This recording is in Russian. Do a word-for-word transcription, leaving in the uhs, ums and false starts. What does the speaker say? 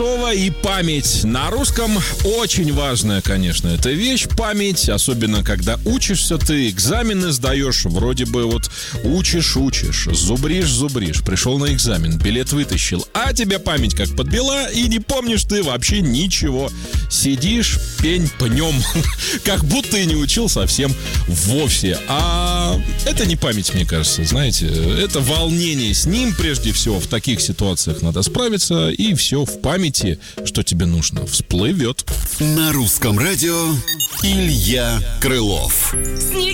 Кузнецова и память. На русском очень важная, конечно, эта вещь, память. Особенно, когда учишься ты, экзамены сдаешь. Вроде бы вот учишь-учишь, зубришь-зубришь. Пришел на экзамен, билет вытащил. А тебя память как подбила, и не помнишь ты вообще ничего. Сидишь пень пнем, как будто и не учил совсем вовсе. А это не память, мне кажется, знаете. Это волнение. С ним прежде всего в таких ситуациях надо справиться, и все в памяти, что тебе нужно, всплывет. На русском радио Илья Крылов.